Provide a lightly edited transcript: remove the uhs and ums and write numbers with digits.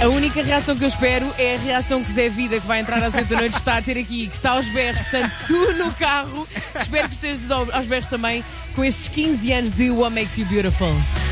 A única reação que eu espero é a reação que Zé Vida, que vai entrar às 8 da noite, está a ter aqui, que está aos berros. Portanto, tu no carro, espero que estejas aos berros também com estes 15 anos de What Makes You Beautiful.